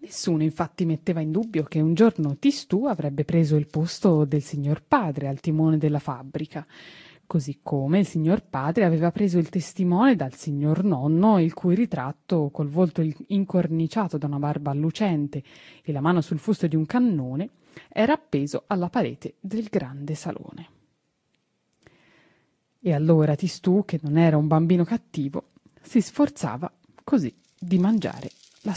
Nessuno infatti metteva in dubbio che un giorno Tistù avrebbe preso il posto del signor padre al timone della fabbrica, così come il signor padre aveva preso il testimone dal signor nonno, il cui ritratto, col volto incorniciato da una barba lucente e la mano sul fusto di un cannone, era appeso alla parete del grande salone. E allora Tistù, che non era un bambino cattivo, si sforzava così di mangiare